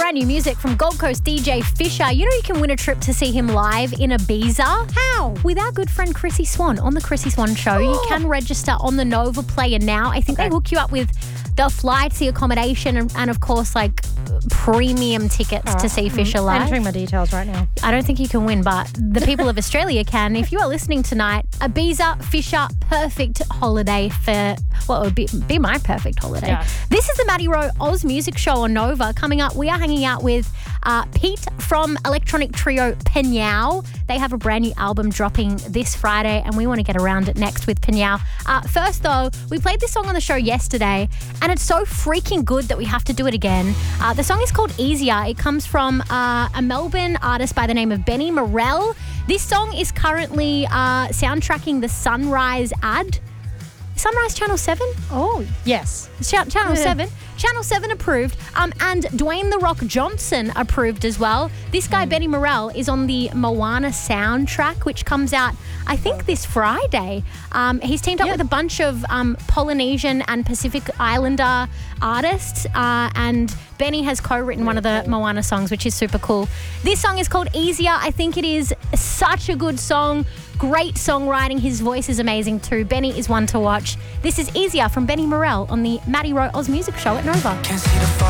brand new music from Gold Coast DJ Fisher. You know you can win a trip to see him live in Ibiza. How? With our good friend Chrissy Swan on the Chrissy Swan Show. You can register on the Nova Player now. I think they hook you up with the flights, the accommodation, and of course, like premium tickets to see Fisher live. Entering my details right now. I don't think you can win, but the people of Australia can. If you are listening tonight, Ibiza, Fisher, perfect holiday for, well, it would be my perfect holiday. Yeah. This is the Maddie Rowe Oz Music Show on Nova. Coming up, we are hanging out with Pete from electronic trio Pinyao. They have a brand new album dropping this Friday, and we want to get around it next with Pinyao. First, though, we played this song on the show yesterday, and it's so freaking good that we have to do it again. The song is called Easier. It comes from a Melbourne artist by the name of Benny Morel. This song is currently soundtracking the Sunrise ad. Sunrise Channel 7? Oh, yes. Channel 7. Channel 7 approved. And Dwayne The Rock Johnson approved as well. This guy, Benny Morel, is on the Moana soundtrack, which comes out, I think, this Friday. He's teamed up with a bunch of Polynesian and Pacific Islander artists, and Benny has co-written one of the Moana songs, which is super cool. This song is called Easier. I think it is such a good song. Great songwriting. His voice is amazing too. Benny is one to watch. This is Easier from Benny Morel on the Maddie Rowe Oz Music Show at Nova.